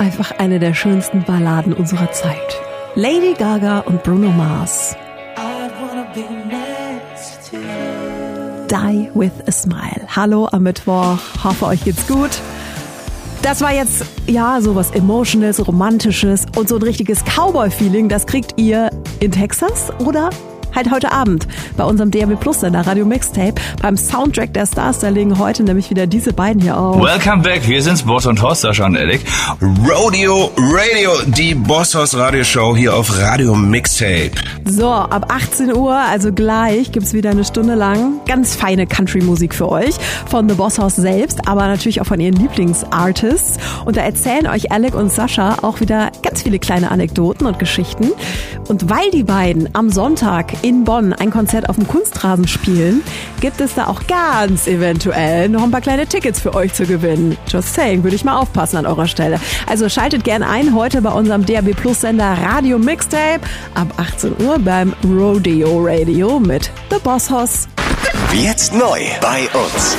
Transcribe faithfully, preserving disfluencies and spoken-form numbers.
einfach eine der schönsten Balladen unserer Zeit. Lady Gaga und Bruno Mars. Die with a Smile. Hallo am Mittwoch, hoffe euch geht's gut. Das war jetzt, ja, sowas Emotionales, Romantisches und so ein richtiges Cowboy-Feeling, das kriegt ihr in Texas oder halt heute Abend bei unserem D A B Plus Sender Radio Mixtape beim Soundtrack der Stars. Da legen heute nämlich wieder diese beiden hier auf. Welcome back, wir sind's, Boss und Horst, Sascha und Alec. Rodeo Radio, die Boss Horst Radioshow hier auf Radio Mixtape. So, ab achtzehn Uhr, also gleich, gibt's wieder eine Stunde lang ganz feine Country-Musik für euch von The Boss Horst selbst, aber natürlich auch von ihren Lieblingsartists. Und da erzählen euch Alec und Sascha auch wieder ganz viele kleine Anekdoten und Geschichten. Und weil die beiden am Sonntag in Bonn ein Konzert auf dem Kunstrasen spielen, gibt es da auch ganz eventuell noch ein paar kleine Tickets für euch zu gewinnen. Just saying, würde ich mal aufpassen an eurer Stelle. Also schaltet gern ein heute bei unserem D A B Plus Sender Radio Mixtape ab achtzehn Uhr beim Rodeo Radio mit The Boss Horst. Jetzt neu bei uns.